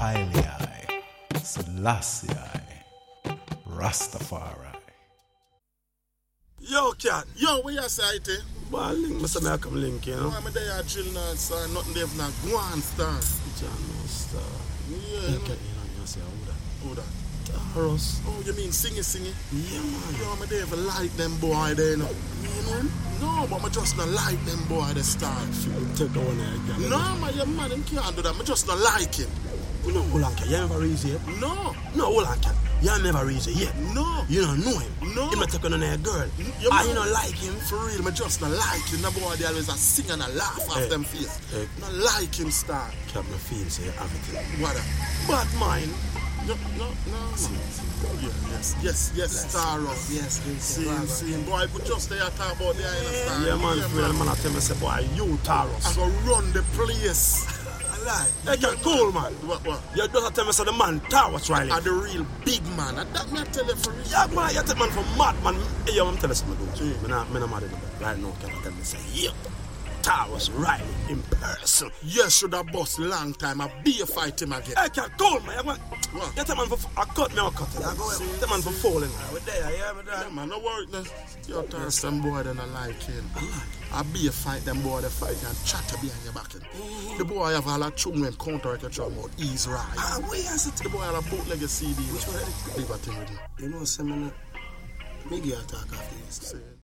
Haile Selassie Rastafari. Yo, cat. Yo, where you say it? Boy, link me, say I come link, you know. I'm there drill now, sir. Nothing there for not go on, star. John, no star. Yeah, You can't say who that? Taros. Oh, you mean sing it? Yeah, man. Yo, I'm there for like them boy there, you know. You know him? No, but I just not like them boy, the star. Take one again. No, man, your man, him can't do that. I just not like him. You know Ulanka, you never raise it. No. No, Ulanka, you never raise it yet. No. You don't know him. No. He not take on a girl. Your man- You don't like him. For real, I just not like him. The boy, they always a sing and a laugh off them face. Not like him, star. Can't me feel say everything. What a... But mine. No, man. Yes, star off. Yes, See, boy, but just there talk about the island star. Yeah, man, man, I tell me, say, boy, you Taros. I go run the place. I lie. Hey, you're cool, man. What? You just tell me, say, the man Taros, Riley. I'm the real big man. And that me I tell you for real. Yeah, man, you take man for mad, man. Hey, I'm telling you something, dude. I'm not mad at you. Right now, can I tell me, say, yeah, Taros, Riley, in person. Yes, should have bust long time. I be a fight him again. Hey, you're cool, man. What? You take man for, I cut me, I cut it. I go, take man for falling. We're there, yeah, we're there. Yeah, man, no worry. You're telling some boy that I like him. I be a fight them boy, they fight and chatter behind your back. The boy have all a chung when counter can try about ease right. Where is it? The boy have a bootleg a CD. Which one? Leave a thing with him. You know, Simon, me get attack after this. See.